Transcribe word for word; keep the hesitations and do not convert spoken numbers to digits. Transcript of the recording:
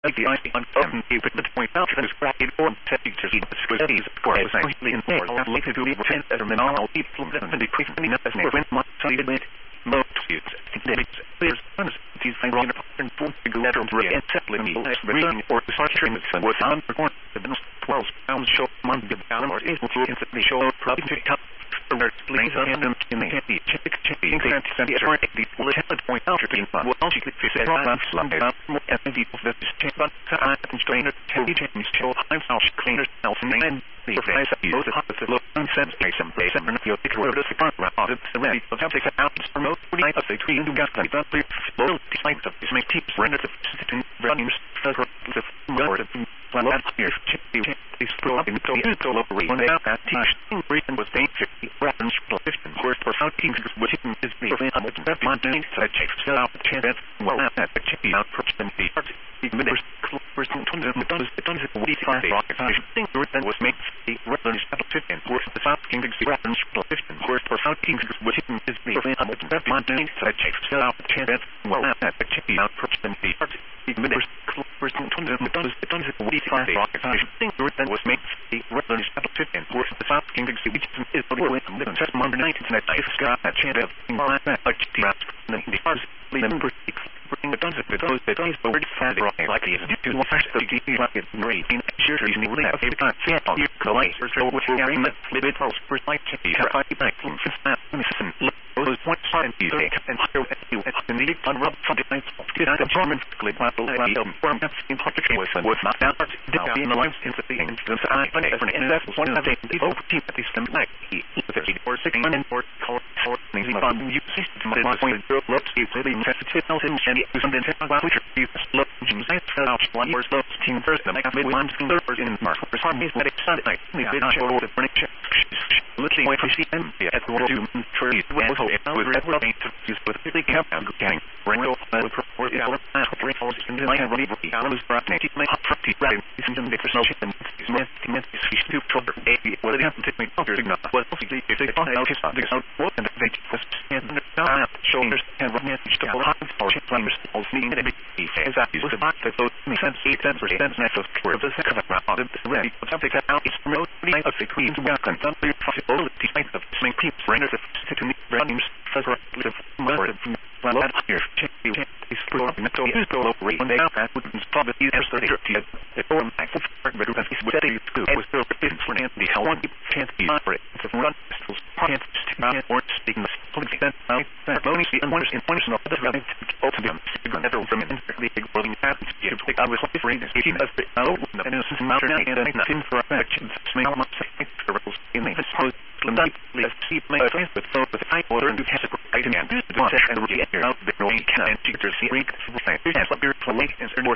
the I C on seven you put the point out that is bracket or teachers in the schools for a slightly in more later to be pretend as a nominal people that the decreasing as more when much cited with most use academics there's these things wrong and for the letter three and settling the last reading or searching was on for the twelve pounds show month of down or able to instantly show probably to top please on them in the happy check check the point out to well she could say on Sunday more and people that is check but I can strain it to change show I'm out cleaner self and the phrase of the hospital sense some place and you take word of the front round of the ready to take out promote night of the tree to got that the slow types of this make keeps render the sitting running the word of well here check the is probably so it's all over when they have that teach reason was basically reference position course for how teams which is the event that mountain so check still out the chance well that check out person the minutes person to the does the does the we find the rocket thing that was made the reference position course the south king the reference position course for how teams which is the event that mountain so check still out the chance well that check out person the minutes person to the does the does the we find the rocket thing that was made the reference position course the south king the which is the way to live just Monday night and I got that chance of like that like the first member bring the tons of those that is the word fast like the to the first of the like it great in sure is really a bit of set on your collide so what you are in the little house for like to be I like listen those points and you take and so you and the on rub from the night did I the German clip battle from in particular was was not that down in the lines in the thing so I find it and that's one of the people keep at this like he or six and or call for things on you system that was going to look see really sensitive tell him and do something about which you look James I fell out one more slow team first and I got maybe one third in March for some reason that excited like me did not show the furniture looking away from C M at the world to tree was was ready to use with the camp and gang rental for the hour three hours in the night running I was brought to my property right isn't the personal system Smith Smith is to trouble a what they have to take me over signal was basically if they thought out his the out what and they was and the shoulders and run it to the hot for plumbers all seen and he says that is the fact that those makes sense eight ten percent net of the second round of the ready to take that out is remote of the queen's back and done the possibility of swing people render the to running further with more well here check the explore the metal is go over when they have that would probably be as the the form active but is with the school was still fifteen for the how one can't be for it to run pistols can't not or speaking public that that only see and wonders in points of the running ultimately never from the exploding happens to pick up with different speaking of the oh and it's matter and nothing for action smell much circles in the house let's see my friends with so with high water and has a item and the and the out the rolling can and teachers see read and what you're playing and